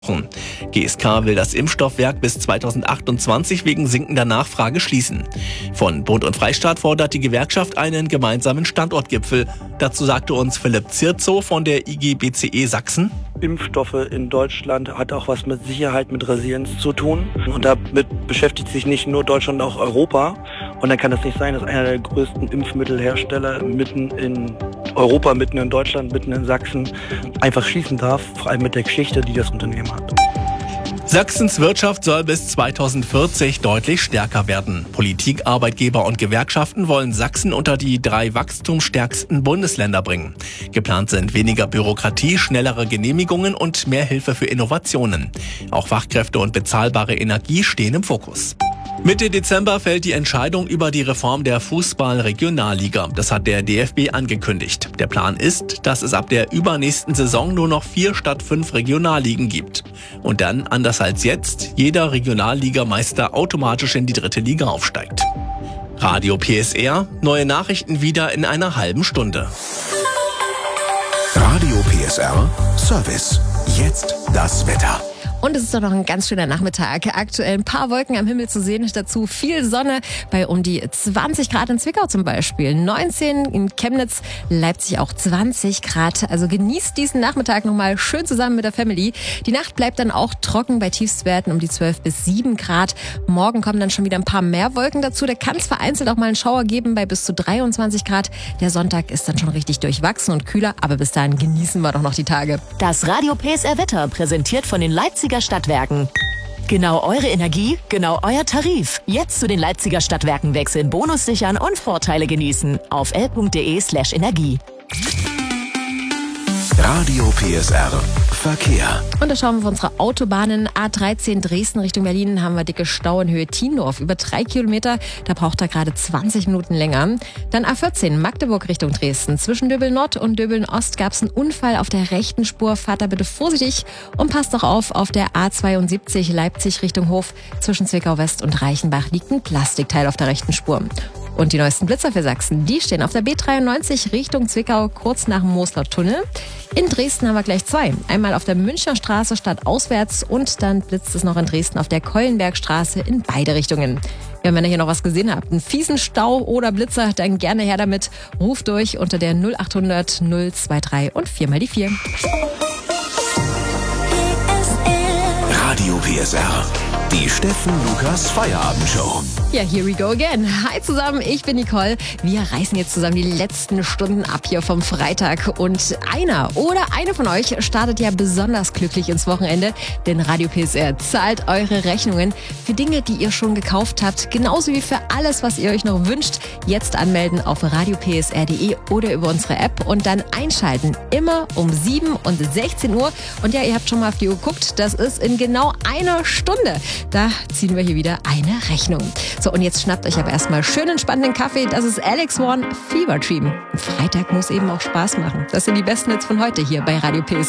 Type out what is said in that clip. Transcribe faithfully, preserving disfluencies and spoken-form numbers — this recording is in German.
G S K will das Impfstoffwerk bis zweitausendachtundzwanzig wegen sinkender Nachfrage schließen. Von Bund und Freistaat fordert die Gewerkschaft einen gemeinsamen Standortgipfel. Dazu sagte uns Philipp Zierzow von der I G B C E Sachsen. Impfstoffe in Deutschland hat auch was mit Sicherheit, mit Resilienz zu tun. Und damit beschäftigt sich nicht nur Deutschland, auch Europa. Und dann kann es nicht sein, dass einer der größten Impfmittelhersteller mitten in Europa, mitten in Deutschland, mitten in Sachsen einfach schließen darf, vor allem mit der Geschichte, die das Unternehmen hat. Sachsens Wirtschaft soll bis zweitausendvierzig deutlich stärker werden. Politik, Arbeitgeber und Gewerkschaften wollen Sachsen unter die drei wachstumsstärksten Bundesländer bringen. Geplant sind weniger Bürokratie, schnellere Genehmigungen und mehr Hilfe für Innovationen. Auch Fachkräfte und bezahlbare Energie stehen im Fokus. Mitte Dezember fällt die Entscheidung über die Reform der Fußball-Regionalliga. Das hat der D F B angekündigt. Der Plan ist, dass es ab der übernächsten Saison nur noch vier statt fünf Regionalligen gibt. Und dann, anders als jetzt, jeder Regionalligameister automatisch in die dritte Liga aufsteigt. Radio P S R, neue Nachrichten wieder in einer halben Stunde. Radio P S R, Service. Jetzt das Wetter. Und es ist doch noch ein ganz schöner Nachmittag. Aktuell ein paar Wolken am Himmel zu sehen. Dazu viel Sonne bei um die zwanzig Grad in Zwickau zum Beispiel. neunzehn in Chemnitz, Leipzig auch zwanzig Grad. Also genießt diesen Nachmittag nochmal schön zusammen mit der Family. Die Nacht bleibt dann auch trocken bei Tiefstwerten um die zwölf bis sieben Grad. Morgen kommen dann schon wieder ein paar mehr Wolken dazu. Da kann es vereinzelt auch mal einen Schauer geben bei bis zu dreiundzwanzig Grad. Der Sonntag ist dann schon richtig durchwachsen und kühler. Aber bis dahin genießen wir doch noch die Tage. Das Radio P S R Wetter präsentiert von den Leipziger Stadtwerken. Genau eure Energie, genau euer Tarif. Jetzt zu den Leipziger Stadtwerken wechseln, Bonus sichern und Vorteile genießen. Auf l punkt de slash Energie. Radio P S R Verkehr. Und da schauen wir auf unsere Autobahnen. A dreizehn Dresden Richtung Berlin haben wir dicke Stau in Höhe Tiendorf. Über drei Kilometer. Da braucht er gerade zwanzig Minuten länger. Dann A vierzehn Magdeburg Richtung Dresden. Zwischen Döbeln Nord und Döbeln Ost gab es einen Unfall auf der rechten Spur. Fahrt da bitte vorsichtig und passt doch auf, auf der A zweiundsiebzig Leipzig Richtung Hof. Zwischen Zwickau West und Reichenbach liegt ein Plastikteil auf der rechten Spur. Und die neuesten Blitzer für Sachsen, die stehen auf der B dreiundneunzig Richtung Zwickau, kurz nach dem Mosler Tunnel. In Dresden haben wir gleich zwei. Einmal auf der Münchner Straße stadtauswärts und dann blitzt es noch in Dresden auf der Keulenbergstraße in beide Richtungen. Ja, wenn ihr hier noch was gesehen habt, einen fiesen Stau oder Blitzer, dann gerne her damit. Ruft durch unter der null achthundert null drei und viermal die vier. Radio P S R. Die Steffen Lukas Feierabendshow. Ja, here we go again. Hi zusammen, ich bin Nicole. Wir reißen jetzt zusammen die letzten Stunden ab hier vom Freitag. Und einer oder eine von euch startet ja besonders glücklich ins Wochenende. Denn Radio P S R zahlt eure Rechnungen für Dinge, die ihr schon gekauft habt. Genauso wie für alles, was ihr euch noch wünscht. Jetzt anmelden auf radio p s r punkt de oder über unsere App. Und dann einschalten. Immer um sieben und sechzehn Uhr. Und ja, ihr habt schon mal auf die Uhr geguckt. Das ist in genau einer Stunde. Da ziehen wir hier wieder eine Rechnung. So, und jetzt schnappt euch aber erstmal schön entspannenden Kaffee. Das ist Alex One, Fever Dream. Freitag muss eben auch Spaß machen. Das sind die besten Hits von heute hier bei Radio P S R.